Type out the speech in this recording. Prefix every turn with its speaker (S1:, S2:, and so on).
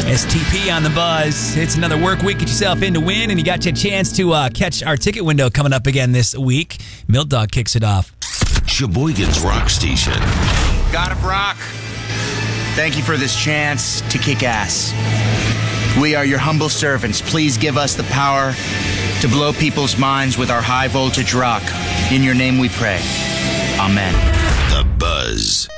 S1: STP on the Buzz. It's another work week. Get yourself in to win, and you got your chance to catch our ticket window coming up again this week. Milk Dog kicks it off.
S2: Sheboygan's Rock Station.
S3: God of Rock, thank you for this chance to kick ass. We are your humble servants. Please give us the power to blow people's minds with our high voltage rock. In your name we pray. Amen.
S2: The Buzz.